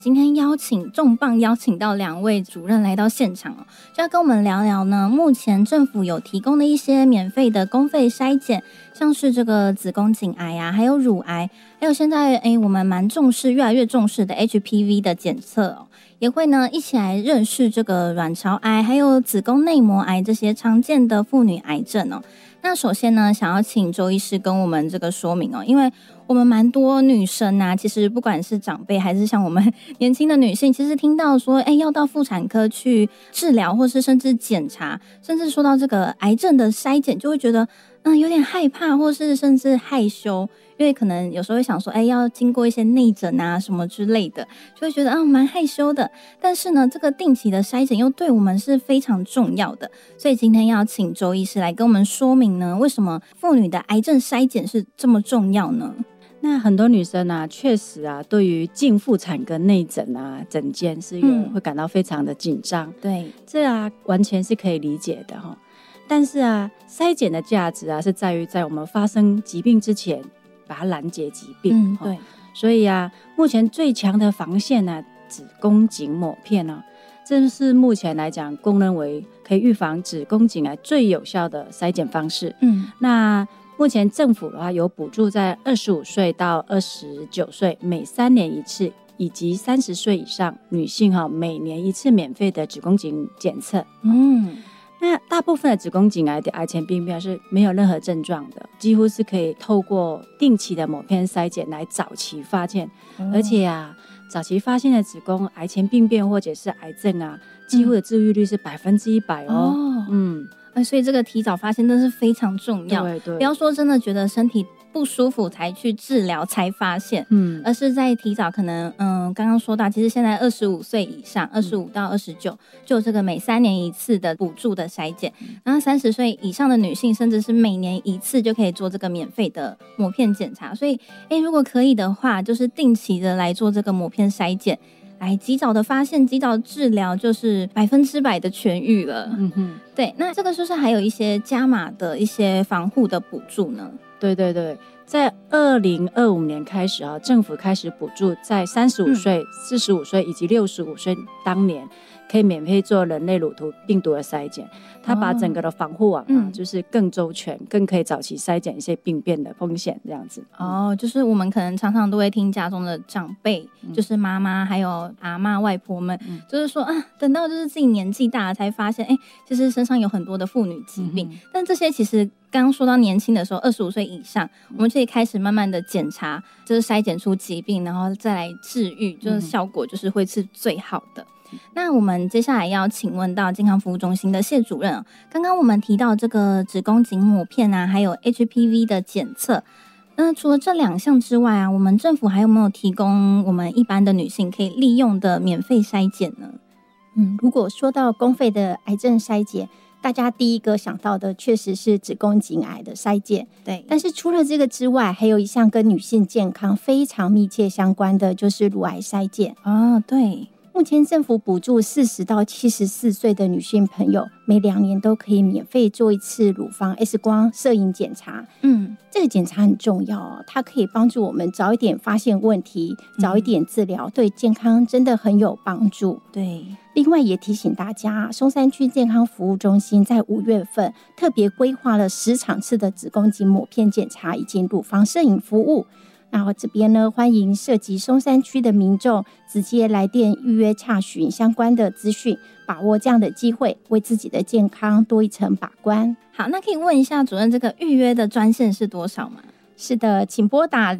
今天重磅邀请到2位主任来到现场就要跟我们聊聊呢，目前政府有提供的一些免费的公费筛检，像是这个子宫颈癌啊，还有乳癌，还有现在我们蛮越来越重视的 HPV 的检测也会呢一起来认识这个卵巢癌还有子宫内膜癌这些常见的妇女癌症那首先呢，想要请周医师跟我们这个说明因为我们蛮多女生啊，其实不管是长辈还是像我们年轻的女性，其实听到说要到妇产科去治疗，或是甚至检查，甚至说到这个癌症的筛检，就会觉得有点害怕，或是甚至害羞，因为可能有时候会想说要经过一些内诊啊什么之类的，就会觉得蛮害羞的。但是呢，这个定期的筛检又对我们是非常重要的，所以今天要请周医师来跟我们说明呢，为什么妇女的癌症筛检是这么重要呢？ 那很多女生啊，确实啊，对于进妇产跟内诊啊、诊间是会感到非常的紧张。 对， 这完全是可以理解的但是筛检的价值是在于在我们发生疾病之前，把它拦截疾病。 对， 所以目前最强的防线子宫颈抹片这是目前来讲公认为可以预防子宫颈癌最有效的筛检方式。那目前政府的话有补助在25岁到29岁每3年一次，以及30岁以上女性每年1次免费的子宫颈检测。那大部分的子宫颈癌的癌前病变是没有任何症状的，几乎是可以透过定期的抹片筛检来早期发现。而且早期发现的子宫癌前病变或者是癌症几乎的治愈率是100%。 所以这个提早发现真的是非常重要。 对， 不要说真的觉得身体不舒服才去治疗才发现，而是在提早可能刚刚说到，其实现在25岁以上25到29就有这个每3年1次的补助的筛检，然后30岁以上的女性甚至是每年1次就可以做这个免费的抹片检查。所以如果可以的话，就是定期的来做这个抹片筛检，来及早的发现，及早治疗，就是100%的痊愈了。对，那这个是不是还有一些加码的一些防护的补助呢？ 对，在2025年开始政府开始补助在35岁、45岁以及65岁当年可以免费做人类乳头病毒的筛检。它把整个的防护网就是更周全，更可以早期筛检一些病变的风险这样子。 就是我们可能常常都会听家中的长辈，就是妈妈还有阿嬷外婆们，就是说等到就是自己年纪大了才发现其实身上有很多的妇女疾病。但这些其实刚刚说到年轻的时候25岁以上，我们就可以开始慢慢的检查，就是筛检出疾病，然后再来治愈，就是效果就是会是最好的。那我们接下来要请问到健康服务中心的谢主任刚刚我们提到这个子宫颈抹片还有 HPV 的检测，那除了这2项之外我们政府还有没有提供我们一般的女性可以利用的免费筛检呢？ 如果说到公费的癌症筛检，大家第一个想到的确实是子宫颈癌的筛检。 对， 但是除了这个之外，还有一项跟女性健康非常密切相关的，就是乳癌筛检。 对， 目前政府补助40到74岁的女性朋友，每2年都可以免费做1次乳房 X 光摄影检查。这个检查很重要它可以帮助我们早一点发现问题，早一点治疗，对健康真的很有帮助。 对， 另外也提醒大家，松山区健康服务中心在5月份特别规划了10场次的子宫颈抹片检查以及乳房摄影服务。然后这边呢，欢迎涉及松山区的民众直接来电预约洽询相关的资讯，把握这样的机会，为自己的健康多一层把关。 好，那可以问一下主任，这个预约的专线是多少吗？ 是的，请拨打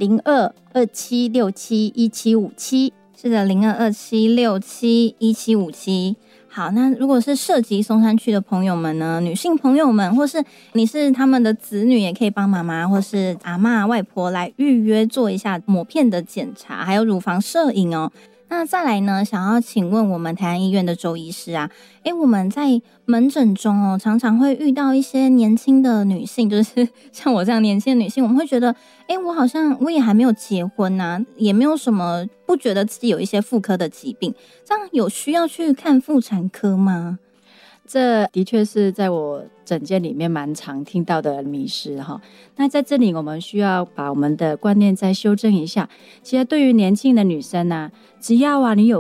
0227671757。 是的，0227671757。好，那如果是涉及松山区的朋友们呢，女性朋友们，或是你是他们的子女，也可以帮妈妈或是阿嬷外婆来预约做一下抹片的检查，还有乳房摄影那再来呢，想要请问我们台安医院的周医师我们在门诊中常常会遇到一些年轻的女性，就是像我这样年轻的女性，我们会觉得我好像我也还没有结婚也没有什么，不觉得自己有一些妇科的疾病，这样有需要去看妇产科吗？ 这的确是在我诊间里面蛮常听到的迷思哈。那在这里我们需要把我们的观念再修正一下。其实对于年轻的女生啊，只要你有